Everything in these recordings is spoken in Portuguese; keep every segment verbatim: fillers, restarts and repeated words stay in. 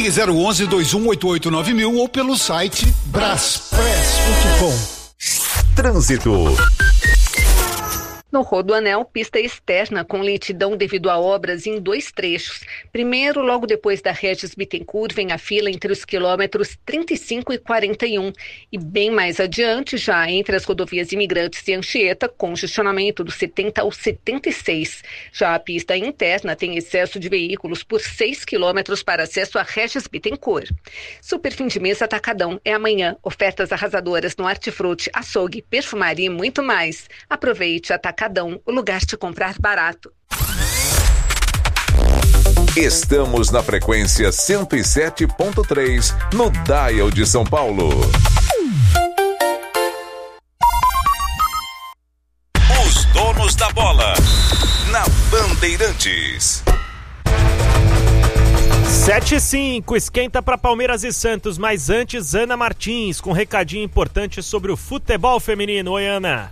Ligue zero onze, dois um oito oito nove mil ou pelo site braspress ponto com. Trânsito. No Rodoanel, pista externa com lentidão devido a obras em dois trechos. Primeiro, logo depois da Regis Bittencourt, vem a fila entre os quilômetros trinta e cinco e quarenta e um. E bem mais adiante, já entre as rodovias Imigrantes e Anchieta, congestionamento do setenta ao setenta e seis. Já a pista interna tem excesso de veículos por seis quilômetros para acesso a Regis Bittencourt. Super fim de mês Atacadão é amanhã. Ofertas arrasadoras no Hortifruti, açougue, perfumaria e muito mais. Aproveite Atacadão. Atacadão, o lugar de comprar barato. Estamos na frequência cento e sete ponto três, no Dial de São Paulo. Os donos da bola, na Bandeirantes. sete e cinco, esquenta para Palmeiras e Santos, mas antes Ana Martins com um recadinho importante sobre o futebol feminino. Oi, Ana.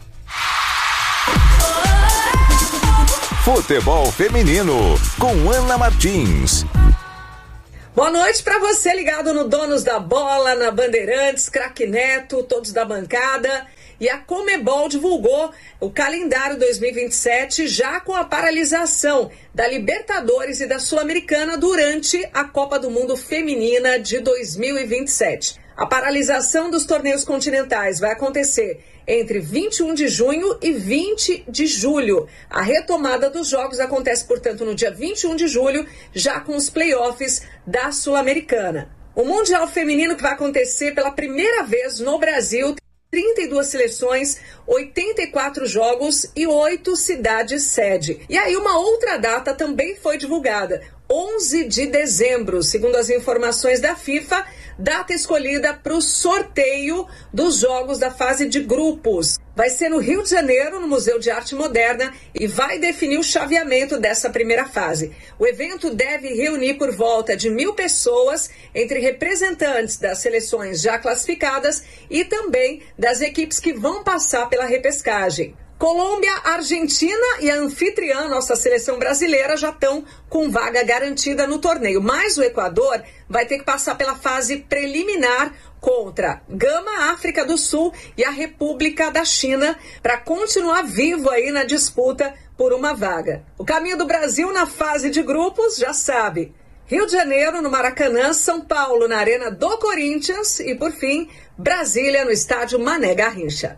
Futebol feminino, com Ana Martins. Boa noite para você ligado no Donos da Bola, na Bandeirantes, Craque Neto, todos da bancada. E a Conmebol divulgou o calendário dois mil e vinte e sete já com a paralisação da Libertadores e da Sul-Americana durante a Copa do Mundo Feminina de dois mil e vinte e sete. A paralisação dos torneios continentais vai acontecer entre vinte e um de junho e vinte de julho. A retomada dos jogos acontece, portanto, no dia vinte e um de julho, já com os playoffs da Sul-Americana. O Mundial Feminino que vai acontecer pela primeira vez no Brasil, trinta e duas seleções, oitenta e quatro jogos e oito cidades sede. E aí uma outra data também foi divulgada, onze de dezembro, segundo as informações da FIFA, data escolhida para o sorteio dos jogos da fase de grupos. Vai ser no Rio de Janeiro, no Museu de Arte Moderna, e vai definir o chaveamento dessa primeira fase. O evento deve reunir por volta de mil pessoas, entre representantes das seleções já classificadas e também das equipes que vão passar pela repescagem. Colômbia, Argentina e a anfitriã, nossa seleção brasileira, já estão com vaga garantida no torneio. Mas o Equador vai ter que passar pela fase preliminar contra Gama, África do Sul e a República da China para continuar vivo aí na disputa por uma vaga. O caminho do Brasil na fase de grupos, já sabe. Rio de Janeiro, no Maracanã, São Paulo, na Arena do Corinthians e, por fim, Brasília, no estádio Mané Garrincha.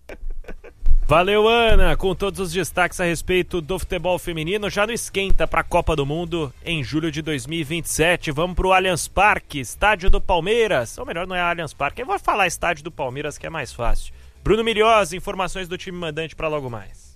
Valeu, Ana, com todos os destaques a respeito do futebol feminino, já no esquenta para a Copa do Mundo em julho de dois mil e vinte e sete. Vamos para o Allianz Parque, estádio do Palmeiras, ou melhor, não é Allianz Parque, eu vou falar estádio do Palmeiras que é mais fácil. Bruno Milhosa, informações do time mandante para logo mais.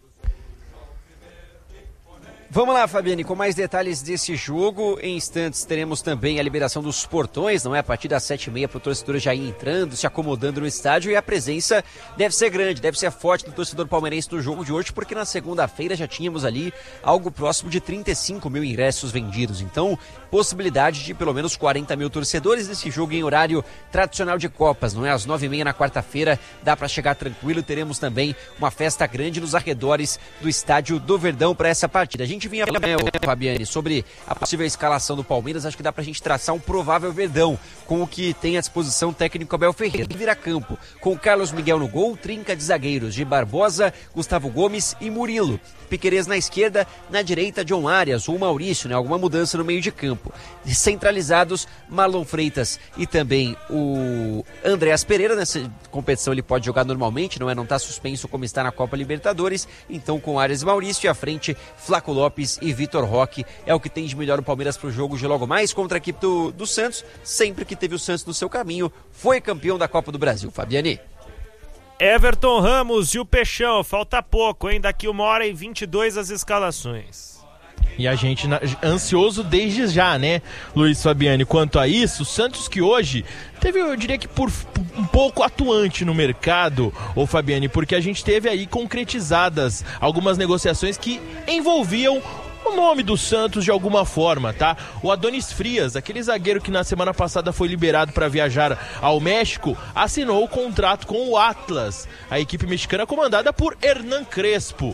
Vamos lá, Fabiane, com mais detalhes desse jogo. Em instantes teremos também a liberação dos portões, não é? A partir das sete e meia para o torcedor já ir entrando, se acomodando no estádio, e a presença deve ser grande, deve ser forte do torcedor palmeirense no jogo de hoje, porque na segunda-feira já tínhamos ali algo próximo de trinta e cinco mil ingressos vendidos. Então, possibilidade de pelo menos quarenta mil torcedores nesse jogo em horário tradicional de Copas, não é? Às nove e meia na quarta-feira, dá para chegar tranquilo. Teremos também uma festa grande nos arredores do estádio do Verdão para essa partida. A gente vinha falando, Fabiane, sobre a possível escalação do Palmeiras. Acho que dá pra gente traçar um provável Verdão com o que tem à disposição o técnico Abel Ferreira. Vira campo com Carlos Miguel no gol, trinca de zagueiros de Barbosa, Gustavo Gomes e Murilo. Piquerez na esquerda, na direita John Arias ou Maurício, né? Alguma mudança no meio de campo. Centralizados, Marlon Freitas e também o Andreas Pereira. Nessa competição ele pode jogar normalmente, não é? Não tá suspenso como está na Copa Libertadores. Então com Arias e Maurício, e à frente Flaco Lopes e Vitor Roque. É o que tem de melhor o Palmeiras pro jogo de logo mais contra a equipe do, do Santos. Sempre que teve o Santos no seu caminho, foi campeão da Copa do Brasil. Fabiane. Everton Ramos e o Peixão, falta pouco, hein? Daqui uma hora e vinte e dois as escalações. E a gente na, ansioso desde já, né, Luiz Fabiani? Quanto a isso, o Santos que hoje teve, eu diria que por um pouco atuante no mercado, ô Fabiani, porque a gente teve aí concretizadas algumas negociações que envolviam o nome do Santos de alguma forma, tá? O Adonis Frias, aquele zagueiro que na semana passada foi liberado para viajar ao México, assinou o contrato com o Atlas, a equipe mexicana comandada por Hernan Crespo.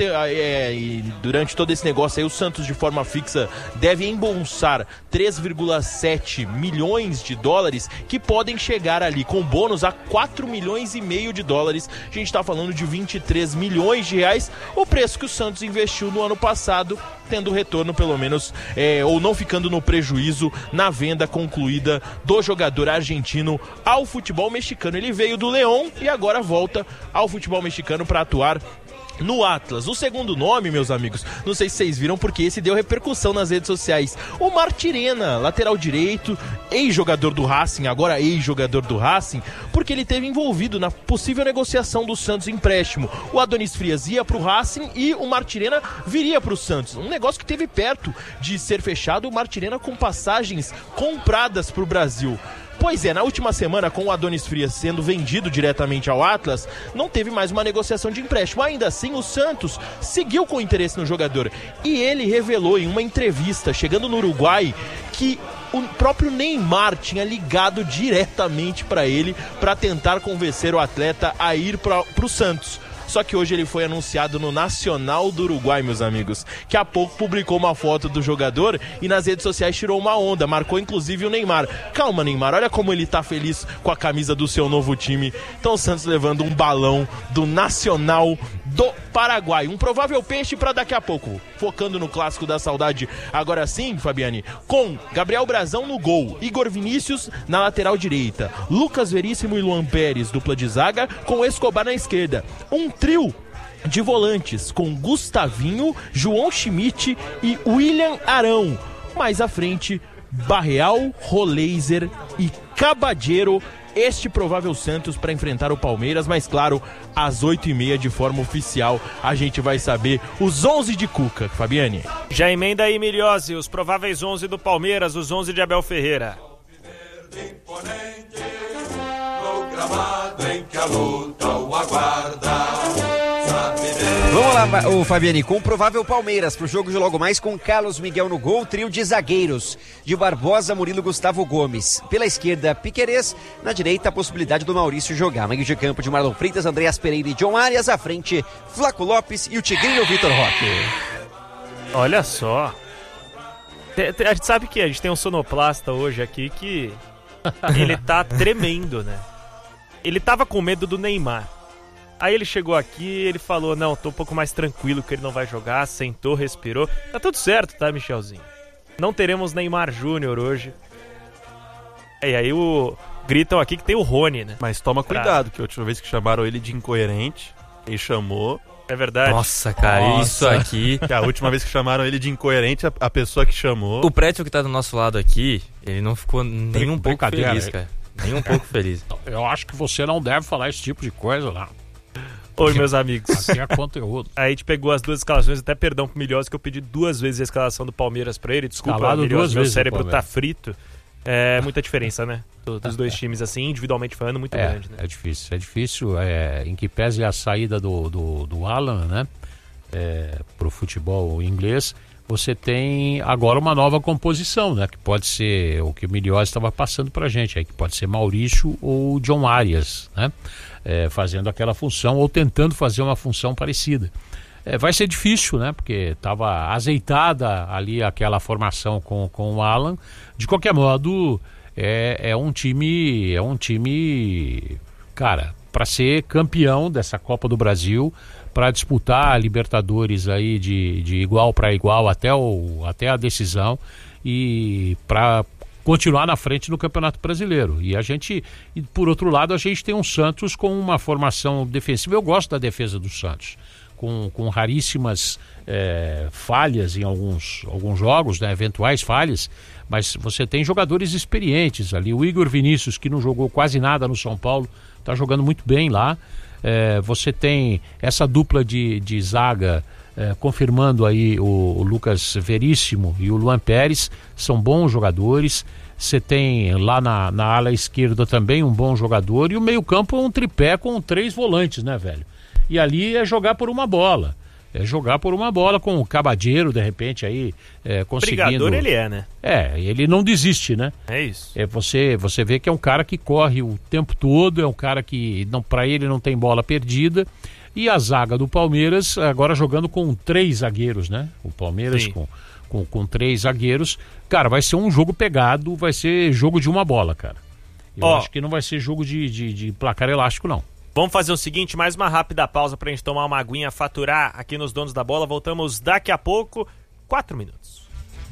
É, e durante todo esse negócio aí, o Santos de forma fixa deve embolsar três vírgula sete milhões de dólares, que podem chegar ali com bônus a quatro milhões e meio de dólares. A gente tá falando de vinte e três milhões de reais, o preço que o Santos investiu no ano passado, tendo retorno pelo menos, é, ou não ficando no prejuízo na venda concluída do jogador argentino ao futebol mexicano. Ele veio do León e agora volta ao futebol mexicano para atuar no Atlas. O segundo nome, meus amigos, não sei se vocês viram, porque esse deu repercussão nas redes sociais. O Martirena, lateral direito, ex-jogador do Racing, agora ex-jogador do Racing, porque ele esteve envolvido na possível negociação do Santos empréstimo. O Adonis Frias ia pro Racing e o Martirena viria pro Santos. Um negócio que esteve perto de ser fechado, o Martirena com passagens compradas pro Brasil. Pois é, na última semana, com o Adonis Frias sendo vendido diretamente ao Atlas, não teve mais uma negociação de empréstimo. Ainda assim, o Santos seguiu com interesse no jogador. E ele revelou em uma entrevista, chegando no Uruguai, que o próprio Neymar tinha ligado diretamente para ele para tentar convencer o atleta a ir para o Santos. Só que hoje ele foi anunciado no Nacional do Uruguai, meus amigos, que há pouco publicou uma foto do jogador e nas redes sociais tirou uma onda, marcou inclusive o Neymar. Calma, Neymar, olha como ele tá feliz com a camisa do seu novo time. Então o Santos levando um balão do Nacional do Paraguai. Um provável peixe para daqui a pouco. Focando no clássico da saudade, agora sim, Fabiane, com Gabriel Brazão no gol, Igor Vinícius na lateral direita, Lucas Veríssimo e Luan Pérez, dupla de zaga, com Escobar na esquerda. Um trio de volantes com Gustavinho, João Schmidt e William Arão. Mais à frente, Barreal, Roleiser e Cabadeiro. Este provável Santos para enfrentar o Palmeiras, mas claro, às oito e meia de forma oficial a gente vai saber os onze de Cuca, Fabiane. Já emenda aí, Miliose, os prováveis onze do Palmeiras, os onze de Abel Ferreira. Vamos lá, o Fabiane, com o provável Palmeiras pro jogo de logo mais, com Carlos Miguel no gol, trio de zagueiros de Barbosa, Murilo, Gustavo Gomes. Pela esquerda, Piquerez, na direita a possibilidade do Maurício jogar. Meio de campo de Marlon Freitas, Andreas Pereira e John Arias, à frente Flaco Lopes e o Tigrinho Vitor Roque. Olha só, a gente sabe que a gente tem um sonoplasta hoje aqui que ele tá tremendo, né? Ele tava com medo do Neymar. Aí ele chegou aqui, ele falou, não, tô um pouco mais tranquilo que ele não vai jogar, sentou, respirou. Tá tudo certo, tá, Michelzinho? Não teremos Neymar Júnior hoje. E aí o... gritam aqui que tem o Rony, né? Mas toma cuidado, pra... que a última vez que chamaram ele de incoerente, ele chamou... É verdade. Nossa, cara, Nossa. isso aqui... Que a última vez que chamaram ele de incoerente, a, a pessoa que chamou... O prédio que tá do nosso lado aqui, ele não ficou nem um pouco feliz, cara. Nem um pouco feliz. Eu acho que você não deve falar esse tipo de coisa lá. Oi, meus amigos. Aqui é conteúdo. A gente pegou as duas escalações, até perdão pro Milhosa que eu pedi duas vezes a escalação do Palmeiras pra ele. Desculpa, Milhosa, meu cérebro tá frito. É muita diferença, né? Dos dois times, assim, individualmente falando, muito é, grande, né? É difícil, é difícil. É, em que pese a saída do, do, do Alan, né? É, pro futebol inglês, você tem agora uma nova composição, né? Que pode ser o que o Milhosa estava passando pra gente, aí, que pode ser Maurício ou John Arias, né? É, fazendo aquela função ou tentando fazer uma função parecida. É, vai ser difícil, né? Porque estava azeitada ali aquela formação com, com o Alan. De qualquer modo, é, é um time, é um time, cara, para ser campeão dessa Copa do Brasil, para disputar a Libertadores aí de, de igual para igual até, o, até a decisão e para continuar na frente no Campeonato Brasileiro. E a gente, e por outro lado, a gente tem um Santos com uma formação defensiva. Eu gosto da defesa do Santos, com, com raríssimas é, falhas em alguns, alguns jogos, né, eventuais falhas, mas você tem jogadores experientes ali. O Igor Vinícius, que não jogou quase nada no São Paulo, está jogando muito bem lá. É, você tem essa dupla de, de zaga, É, confirmando aí o, o Lucas Veríssimo e o Luan Pérez, são bons jogadores. Você tem lá na, na ala esquerda também um bom jogador, e o meio campo é um tripé com três volantes, né, velho? E ali é jogar por uma bola. é jogar por uma bola com o Cabadeiro, de repente, aí é, conseguindo... Brigador ele é, né? É, ele não desiste, né? É isso. É, você, você vê que é um cara que corre o tempo todo, é um cara que, não, pra ele, não tem bola perdida. E a zaga do Palmeiras, agora jogando com três zagueiros, né? O Palmeiras com, com, com três zagueiros. Cara, vai ser um jogo pegado, vai ser jogo de uma bola, cara. Eu Ó, acho que não vai ser jogo de, de, de placar elástico, não. Vamos fazer o seguinte, mais uma rápida pausa pra gente tomar uma aguinha, faturar aqui nos Donos da Bola. Voltamos daqui a pouco, quatro minutos.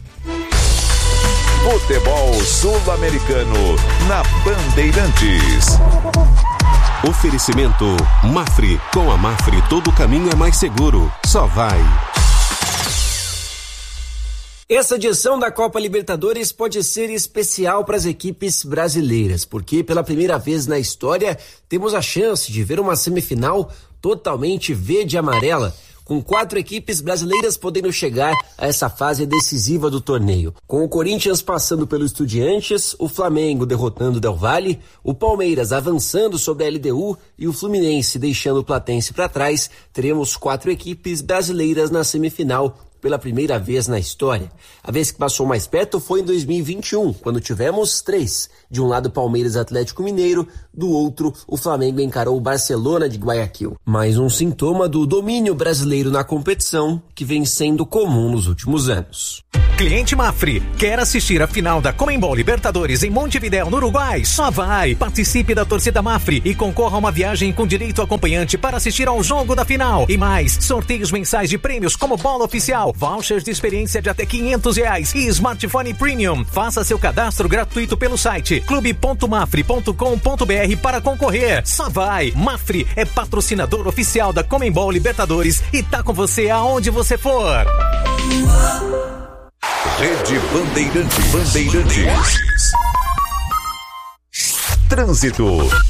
Futebol Sul-Americano na Bandeirantes. Oferecimento Mafre. Com a Mafre todo caminho é mais seguro. Só vai. Essa edição da Copa Libertadores pode ser especial para as equipes brasileiras, porque pela primeira vez na história temos a chance de ver uma semifinal totalmente verde e amarela, com quatro equipes brasileiras podendo chegar a essa fase decisiva do torneio. Com o Corinthians passando pelo Estudiantes, o Flamengo derrotando o Del Valle, o Palmeiras avançando sobre a L D U e o Fluminense deixando o Platense para trás, teremos quatro equipes brasileiras na semifinal pela primeira vez na história. A vez que passou mais perto foi em dois mil e vinte e um, quando tivemos três. De um lado, Palmeiras e Atlético Mineiro, do outro, o Flamengo encarou o Barcelona de Guayaquil. Mais um sintoma do domínio brasileiro na competição, que vem sendo comum nos últimos anos. Cliente Mafre, quer assistir a final da Conmebol Libertadores em Montevidéu, no Uruguai? Só vai! Participe da torcida Mafre e concorra a uma viagem com direito acompanhante para assistir ao jogo da final. E mais, sorteios mensais de prêmios como bola oficial, vouchers de experiência de até quinhentos reais e smartphone premium. Faça seu cadastro gratuito pelo site clube ponto mafre ponto com ponto br para concorrer. Só vai! Mafre é patrocinador oficial da Conmebol Libertadores e tá com você aonde você for. Rede Bandeirantes. Bandeirantes. Trânsito.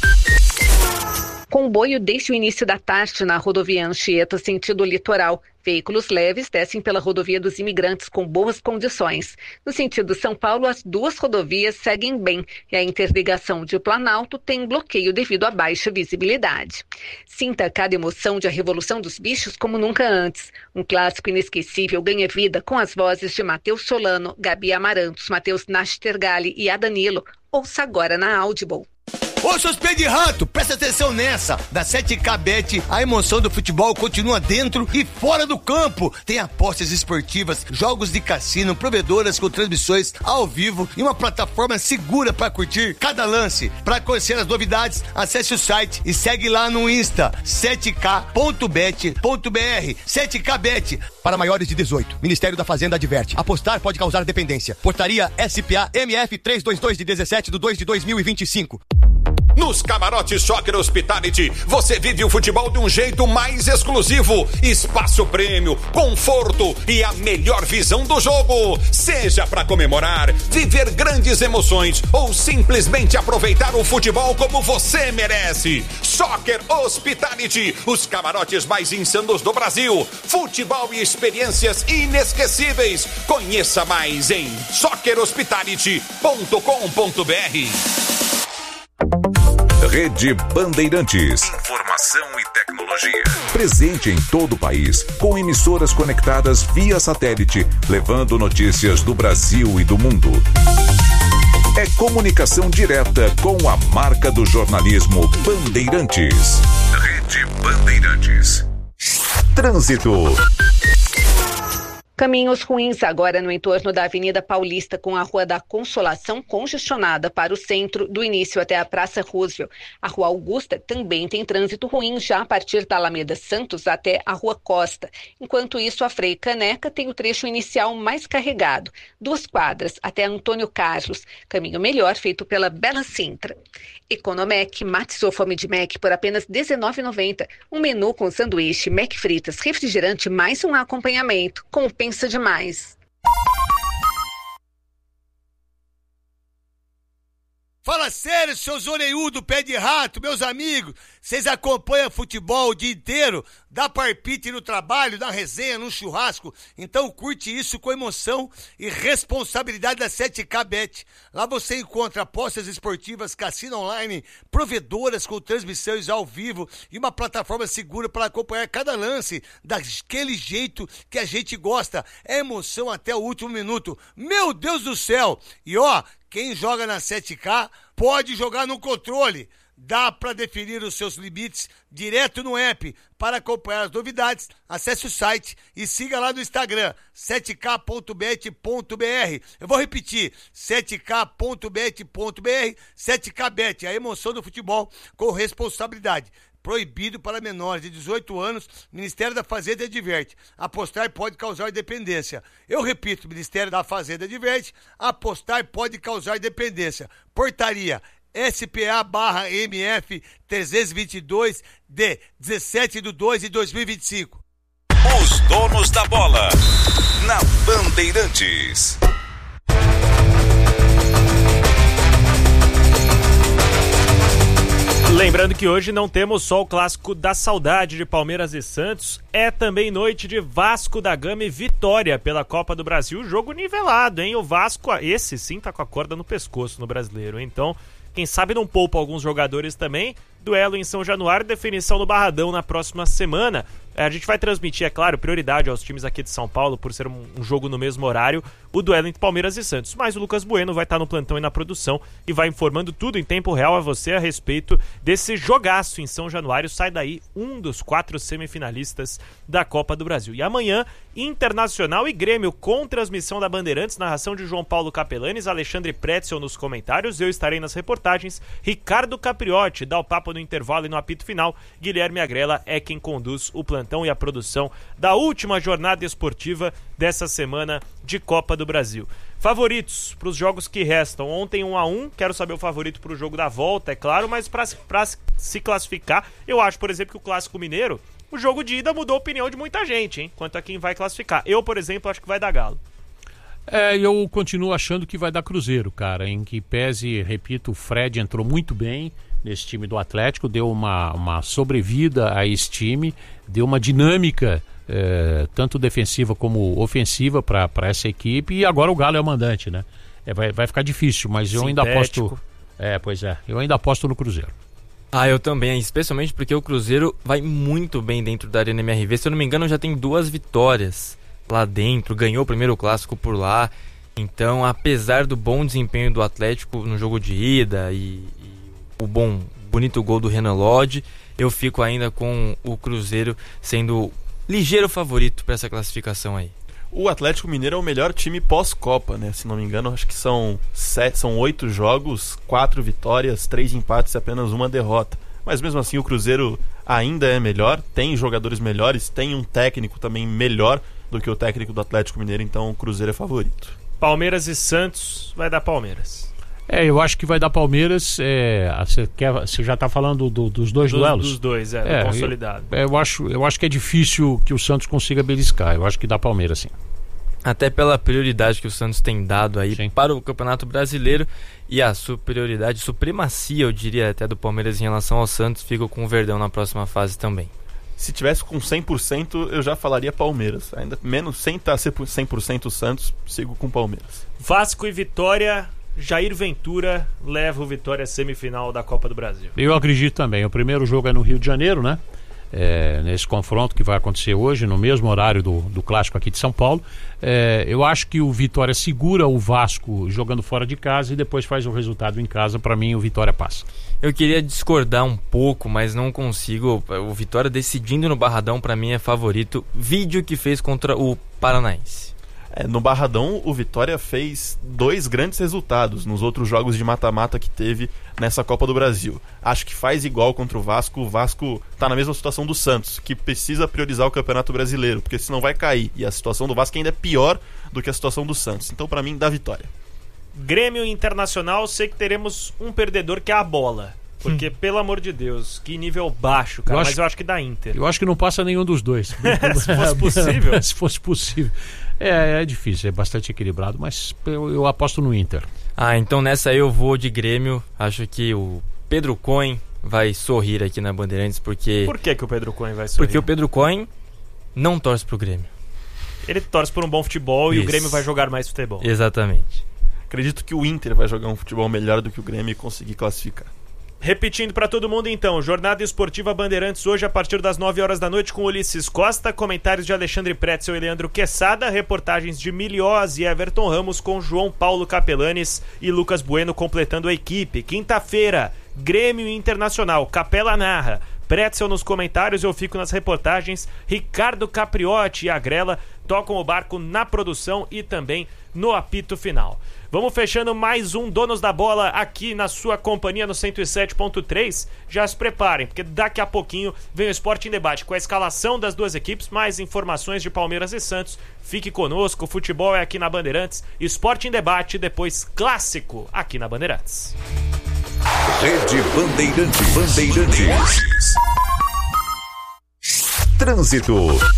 Comboio desde o início da tarde na rodovia Anchieta, sentido litoral. Veículos leves descem pela rodovia dos Imigrantes com boas condições. No sentido São Paulo, as duas rodovias seguem bem e a interligação de Planalto tem bloqueio devido à baixa visibilidade. Sinta cada emoção de A Revolução dos Bichos como nunca antes. Um clássico inesquecível ganha vida com as vozes de Matheus Solano, Gabi Amarantos, Matheus Nastergalli e Adanilo. Ouça agora na Audible. Ô, seus pés de rato, presta atenção nessa. Da sete K Bet, a emoção do futebol continua dentro e fora do campo. Tem apostas esportivas, jogos de cassino, provedoras com transmissões ao vivo e uma plataforma segura para curtir cada lance. Para conhecer as novidades, acesse o site e segue lá no Insta, sete k ponto bet ponto br. sete K Bet, para maiores de dezoito. Ministério da Fazenda adverte. Apostar pode causar dependência. Portaria S P A M F trezentos e vinte e dois de dezessete de dois de dois mil e vinte e cinco. Nos camarotes Soccer Hospitality, você vive o futebol de um jeito mais exclusivo. Espaço prêmio, conforto e a melhor visão do jogo. Seja para comemorar, viver grandes emoções ou simplesmente aproveitar o futebol como você merece. Soccer Hospitality, os camarotes mais insanos do Brasil. Futebol e experiências inesquecíveis. Conheça mais em soccer hospitality ponto com ponto br. Rede Bandeirantes. Informação e tecnologia. Presente em todo o país, com emissoras conectadas via satélite, levando notícias do Brasil e do mundo. É comunicação direta com a marca do jornalismo Bandeirantes. Rede Bandeirantes. Trânsito. Caminhos ruins agora no entorno da Avenida Paulista, com a Rua da Consolação congestionada para o centro, do início até a Praça Roosevelt. A Rua Augusta também tem trânsito ruim já a partir da Alameda Santos até a Rua Costa. Enquanto isso, a Frei Caneca tem o trecho inicial mais carregado, duas quadras até Antônio Carlos. Caminho melhor feito pela Bela Sintra. Economec, mate sua fome de Mac por apenas dezenove reais e noventa centavos. Um menu com sanduíche, Mac fritas, refrigerante mais um acompanhamento. Compensa demais. Fala sério, seus orelhudos, pé de rato, meus amigos. Vocês acompanham futebol o dia inteiro? Dá parpite no trabalho, dá resenha, num churrasco? Então curte isso com emoção e responsabilidade da sete K Bet. Lá você encontra apostas esportivas, cassino online, provedoras com transmissões ao vivo e uma plataforma segura para acompanhar cada lance daquele jeito que a gente gosta. É emoção até o último minuto. Meu Deus do céu! E ó, quem joga na sete K pode jogar no controle. Dá para definir os seus limites direto no app. Para acompanhar as novidades, acesse o site e siga lá no Instagram, sete k ponto bet ponto b r. Eu vou repetir, sete k ponto bet ponto b r, sete K Bet, a emoção do futebol com responsabilidade. Proibido para menores de dezoito anos, Ministério da Fazenda adverte. Apostar pode causar dependência. Eu repito, Ministério da Fazenda adverte, apostar pode causar dependência. Portaria S P A barra M F trezentos e vinte e dois de dezessete de dois de dois mil e vinte e cinco. Os donos da bola na Bandeirantes. Lembrando que hoje não temos só o clássico da saudade de Palmeiras e Santos, é também noite de Vasco da Gama e Vitória pela Copa do Brasil, jogo nivelado, hein? O Vasco, esse sim tá com a corda no pescoço no Brasileiro, então quem sabe não poupa alguns jogadores também. Duelo em São Januário, definição no Barradão na próxima semana. A gente vai transmitir, é claro, prioridade aos times aqui de São Paulo, por ser um, um jogo no mesmo horário, o duelo entre Palmeiras e Santos. Mas o Lucas Bueno vai estar no plantão e na produção e vai informando tudo em tempo real a você a respeito desse jogaço em São Januário. Sai daí um dos quatro semifinalistas da Copa do Brasil. E amanhã, Internacional e Grêmio com transmissão da Bandeirantes, narração de João Paulo Capelanes, Alexandre Pretzel nos comentários, eu estarei nas reportagens, Ricardo Capriotti dá o papo no intervalo e no apito final, Guilherme Agrela é quem conduz o plantão e a produção da última jornada esportiva dessa semana de Copa do Brasil. Favoritos para os jogos que restam. Ontem um a um, quero saber o favorito para o jogo da volta, é claro, mas para se classificar, eu acho, por exemplo, que o Clássico Mineiro, o jogo de ida mudou a opinião de muita gente, hein? Quanto a quem vai classificar. Eu, por exemplo, acho que vai dar Galo. É, eu continuo achando que vai dar Cruzeiro, cara, em que pese, repito, o Fred entrou muito bem nesse time do Atlético, deu uma, uma sobrevida a esse time, deu uma dinâmica é, tanto defensiva como ofensiva para essa equipe, e agora o Galo é o mandante, né? É, vai, vai ficar difícil, mas eu Sintético. ainda aposto... É, pois é, eu ainda aposto no Cruzeiro. Ah, eu também, especialmente porque o Cruzeiro vai muito bem dentro da Arena M R V, se eu não me engano já tem duas vitórias lá dentro, ganhou o primeiro clássico por lá, então apesar do bom desempenho do Atlético no jogo de ida e, e o bom, bonito gol do Renan Lodge, eu fico ainda com o Cruzeiro sendo ligeiro favorito para essa classificação aí. O Atlético Mineiro é o melhor time pós-Copa, né? Se não me engano, acho que são sete, são oito jogos, quatro vitórias, três empates e apenas uma derrota. Mas mesmo assim o Cruzeiro ainda é melhor, tem jogadores melhores, tem um técnico também melhor do que o técnico do Atlético Mineiro, então o Cruzeiro é favorito. Palmeiras e Santos, vai dar Palmeiras. É, eu acho que vai dar Palmeiras. É, você, quer, você já está falando do, dos dois dos, duelos? Dos dois, é, é do consolidado. Eu, eu, acho, eu acho que é difícil que o Santos consiga beliscar. Eu acho que dá Palmeiras, sim. Até pela prioridade que o Santos tem dado aí sim. para o Campeonato Brasileiro e a superioridade, supremacia, eu diria até, do Palmeiras em relação ao Santos, fica com o Verdão na próxima fase também. Se tivesse com cem por cento, eu já falaria Palmeiras. Ainda menos, sem estar cem por cento o Santos, sigo com Palmeiras. Vasco e Vitória, Jair Ventura leva o Vitória à semifinal da Copa do Brasil. Eu acredito também. O primeiro jogo é no Rio de Janeiro, né? É, nesse confronto que vai acontecer hoje, no mesmo horário do, do clássico aqui de São Paulo. É, eu acho que o Vitória segura o Vasco jogando fora de casa e depois faz o resultado em casa. Para mim, o Vitória passa. Eu queria discordar um pouco, mas não consigo. O Vitória decidindo no Barradão, para mim, é favorito. Vídeo que fez contra o Paranaense. É, no Barradão, o Vitória fez dois grandes resultados nos outros jogos de mata-mata que teve nessa Copa do Brasil. Acho que faz igual contra o Vasco. O Vasco está na mesma situação do Santos, que precisa priorizar o Campeonato Brasileiro, porque senão vai cair. E a situação do Vasco ainda é pior do que a situação do Santos. Então, para mim, dá Vitória. Grêmio Internacional, sei que teremos um perdedor que é a bola. Porque, hum. pelo amor de Deus, que nível baixo, cara. Eu acho, mas eu acho que dá Inter. Eu acho que não passa nenhum dos dois. Se fosse possível. Se fosse possível. É, é difícil, é bastante equilibrado, mas eu, eu aposto no Inter. Ah, então nessa aí eu vou de Grêmio. Acho que o Pedro Cohen vai sorrir aqui na Bandeirantes, porque... Por que que o Pedro Cohen vai sorrir? Porque o Pedro Cohen não torce pro Grêmio. Ele torce por um bom futebol Isso. E o Grêmio vai jogar mais futebol. Exatamente. Acredito que o Inter vai jogar um futebol melhor do que o Grêmio e conseguir classificar. Repetindo para todo mundo então, Jornada Esportiva Bandeirantes hoje a partir das nove horas da noite com Ulisses Costa, comentários de Alexandre Pretzel e Leandro Quesada, reportagens de Miliós e Everton Ramos com João Paulo Capelanes e Lucas Bueno completando a equipe. Quinta-feira, Grêmio Internacional, Capela narra, Pretzel nos comentários, eu fico nas reportagens, Ricardo Capriotti e Agrela tocam o barco na produção e também no apito final. Vamos fechando mais um Donos da Bola aqui na sua companhia no cento e sete ponto três. Já se preparem, porque daqui a pouquinho vem o Esporte em Debate com a escalação das duas equipes, mais informações de Palmeiras e Santos. Fique conosco, o futebol é aqui na Bandeirantes. Esporte em Debate, depois Clássico aqui na Bandeirantes. Rede Bandeirantes. Bandeirantes. Trânsito.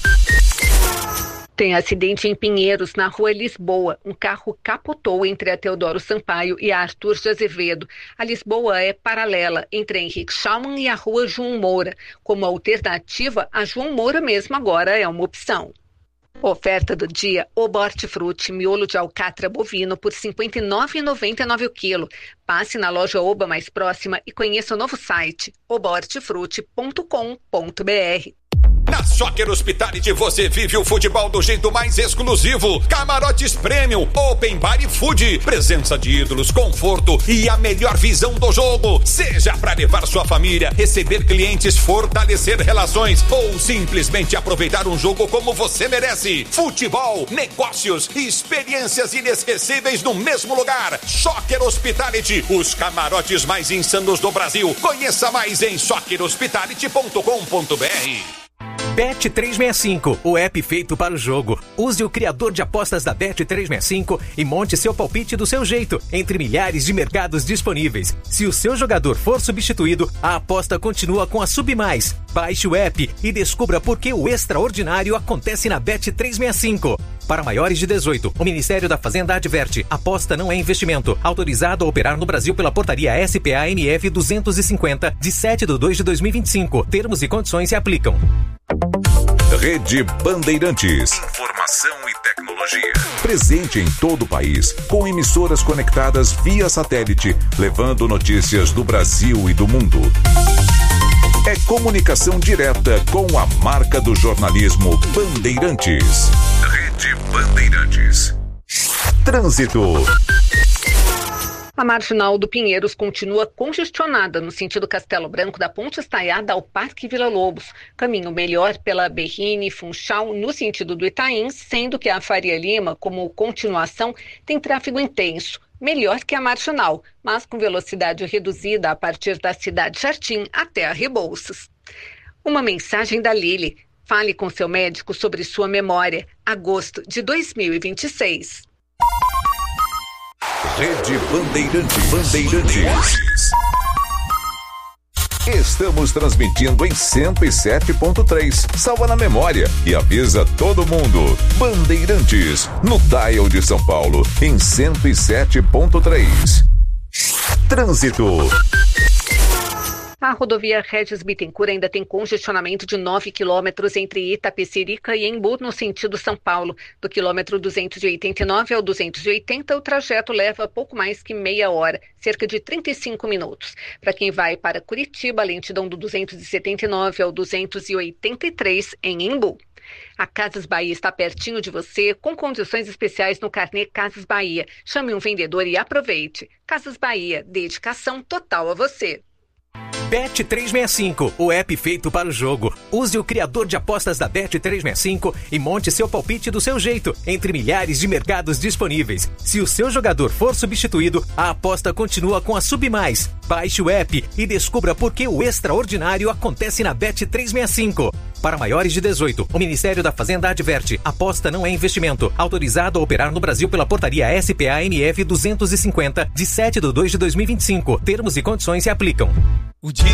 Tem acidente em Pinheiros, na rua Lisboa. Um carro capotou entre a Teodoro Sampaio e a Arthur de Azevedo. A Lisboa é paralela entre a Henrique Schaumann e a rua João Moura. Como alternativa, a João Moura mesmo agora é uma opção. Oferta do dia, Oba Hortifruti, miolo de alcatra bovino por cinquenta e nove reais e noventa e nove centavos o quilo. Passe na loja Oba mais próxima e conheça o novo site, oba hortifruti ponto com ponto br. Na Soccer Hospitality você vive o futebol do jeito mais exclusivo. Camarotes Premium, Open Bar e Food. Presença de ídolos, conforto e a melhor visão do jogo. Seja para levar sua família, receber clientes, fortalecer relações ou simplesmente aproveitar um jogo como você merece. Futebol, negócios e experiências inesquecíveis no mesmo lugar. Soccer Hospitality, os camarotes mais insanos do Brasil. Conheça mais em soccer hospitality ponto com ponto br. Bet trezentos e sessenta e cinco, o app feito para o jogo. Use o criador de apostas da Bet trezentos e sessenta e cinco e monte seu palpite do seu jeito, entre milhares de mercados disponíveis. Se o seu jogador for substituído, a aposta continua com a Submais. Baixe o app e descubra por que o extraordinário acontece na Bet trezentos e sessenta e cinco. Para maiores de dezoito, o Ministério da Fazenda adverte: aposta não é investimento. Autorizado a operar no Brasil pela portaria S P A M F duzentos e cinquenta, de sete de dois de dois mil e vinte e cinco. Termos e condições se aplicam. Rede Bandeirantes. Informação e tecnologia. Presente em todo o país, com emissoras conectadas via satélite, levando notícias do Brasil e do mundo. É comunicação direta com a marca do jornalismo Bandeirantes. Rede Bandeirantes. Trânsito. A marginal do Pinheiros continua congestionada no sentido Castelo Branco, da Ponte Estaiada ao Parque Vila Lobos. Caminho melhor pela Berrine e Funchal no sentido do Itaim, sendo que a Faria Lima, como continuação, tem tráfego intenso. Melhor que a marginal, mas com velocidade reduzida a partir da Cidade Jardim até a Rebouças. Uma mensagem da Lili. Fale com seu médico sobre sua memória. Agosto de dois mil e vinte e seis. Rede Bandeirantes. Bandeirantes. Estamos transmitindo em cento e sete ponto três. Salva na memória e avisa todo mundo. Bandeirantes, no dial de São Paulo, em cento e sete ponto três. Trânsito. A rodovia Regis Bittencourt ainda tem congestionamento de nove quilômetros entre Itapecerica e Embu, no sentido São Paulo. Do quilômetro duzentos e oitenta e nove ao duzentos e oitenta, o trajeto leva pouco mais que meia hora, cerca de trinta e cinco minutos. Para quem vai para Curitiba, a lentidão do duzentos e setenta e nove ao duzentos e oitenta e três em Embu. A Casas Bahia está pertinho de você, com condições especiais no carnê Casas Bahia. Chame um vendedor e aproveite. Casas Bahia, dedicação total a você. Bet trezentos e sessenta e cinco, o app feito para o jogo. Use o criador de apostas da Bet trezentos e sessenta e cinco e monte seu palpite do seu jeito, entre milhares de mercados disponíveis. Se o seu jogador for substituído, a aposta continua com a Submais. Baixe o app e descubra por que o extraordinário acontece na Bet trezentos e sessenta e cinco. Para maiores de dezoito, o Ministério da Fazenda adverte: aposta não é investimento. Autorizado a operar no Brasil pela portaria S P A M F duzentos e cinquenta, de sete de dois de dois mil e vinte e cinco. Termos e condições se aplicam. O dia